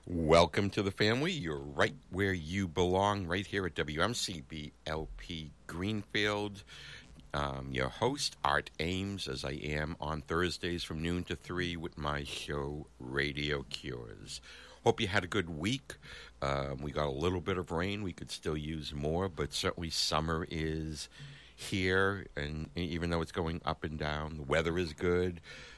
Welcome to the family. You're right where you belong, right here at WMCBLP Greenfield. Your host, Art Ames, as I am on Thursdays from noon to 3 with my show, Radio Cures. Hope you had a good week. We got a little bit of rain. We could still use more, but certainly summer is here, and even though it's going up and down, the weather is good.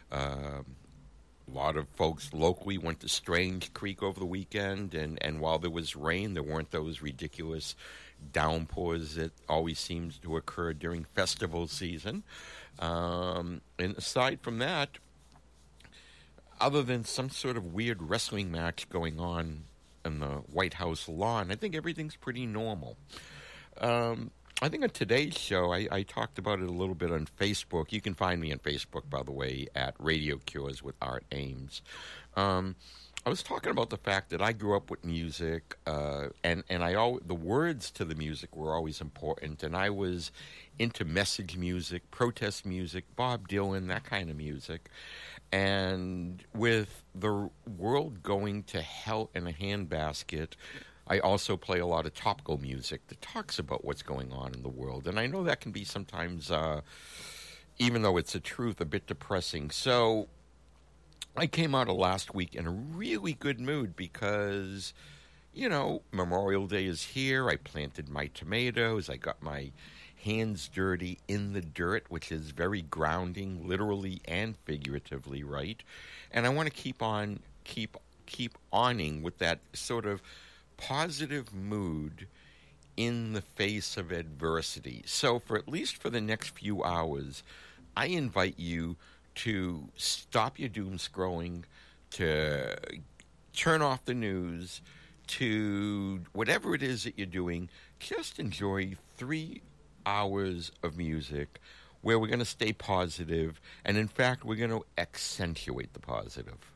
A lot of folks locally went to Strange Creek over the weekend, and while there was rain, there weren't those ridiculous downpours that always seems to occur during festival season. And aside from that, other than some sort of weird wrestling match going on the White House lawn, I think everything's pretty normal. I think on today's show, I talked about it a little bit on Facebook. You can find me on Facebook, by the way, at Radio Cures with Art Ames. I was talking about the fact that I grew up with music, and the words to the music were always important, and I was into message music, protest music, Bob Dylan, that kind of music. And with the world going to hell in a handbasket, I also play a lot of topical music that talks about what's going on in the world. And I know that can be sometimes, even though it's the truth, a bit depressing. So I came out of last week in a really good mood because, Memorial Day is here. I planted my tomatoes. I got my hands dirty in the dirt, which is very grounding, literally and figuratively, right? And I want to keep awning with that sort of positive mood in the face of adversity. So for at least for the next few hours, I invite you to stop your doom scrolling, to turn off the news, to whatever it is that you're doing, just enjoy 3 hours of music where we're going to stay positive, and in fact, we're going to accentuate the positive.